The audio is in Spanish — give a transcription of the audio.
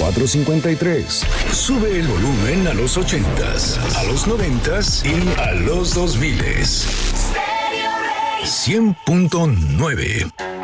453. Sube el volumen a los 80s, a los 90s y a los 2000s. 100.9